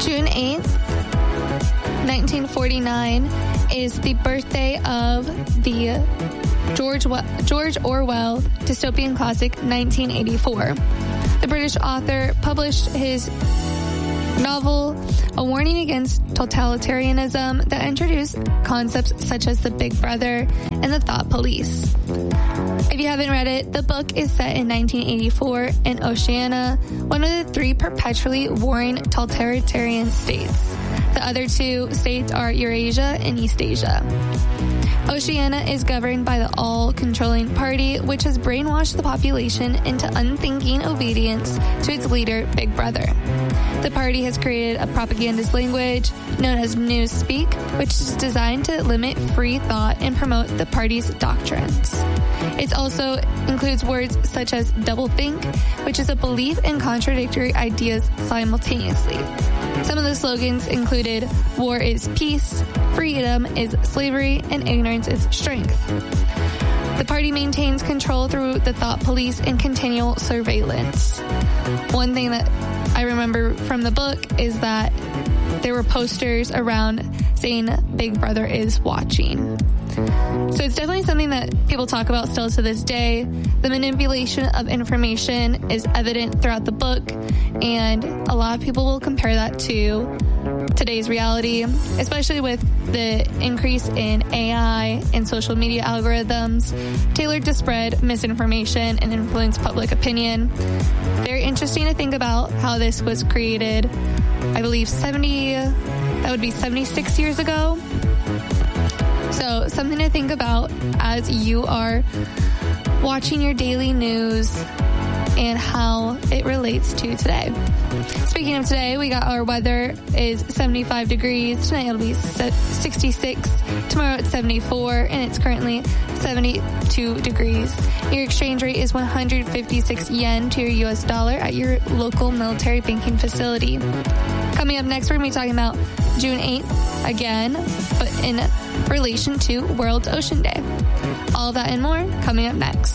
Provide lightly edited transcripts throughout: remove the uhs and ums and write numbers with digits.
June 8th, 1949 is the birthday of the George Orwell dystopian classic 1984. The British author published his novel, A Warning Against Totalitarianism, that introduced concepts such as the Big Brother and the Thought Police. If you haven't read it, the book is set in 1984 in Oceania, one of the 3 perpetually warring totalitarian states. The other 2 states are Eurasia and Eastasia. Oceania is governed by the all-controlling party, which has brainwashed the population into unthinking obedience to its leader, Big Brother. The party has created a propagandist language known as Newspeak, which is designed to limit free thought and promote the party's doctrines. It also includes words such as doublethink, which is a belief in contradictory ideas simultaneously. Some of the slogans included, war is peace, freedom is slavery, and ignorance is strength. The party maintains control through the thought police and continual surveillance. One thing that I remember from the book is that there were posters around saying Big Brother is watching. So it's definitely something that people talk about still to this day. The manipulation of information is evident throughout the book, and a lot of people will compare that to today's reality, especially with the increase in AI and social media algorithms tailored to spread misinformation and influence public opinion. Very interesting to think about how this was created, I believe 76 years ago. So something to think about as you are watching your daily news and how it relates to today. Speaking of today, we got our weather is 75 degrees. Tonight it'll be 66. Tomorrow it's 74, and it's currently 72 degrees. Your exchange rate is 156 yen to your U.S. dollar at your local military banking facility. Coming up next, we're going to be talking about June 8th again, but in relation to World Ocean Day. All of that and more coming up next.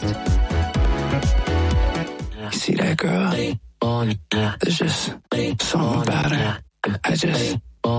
See that girl? There's just something about her. I just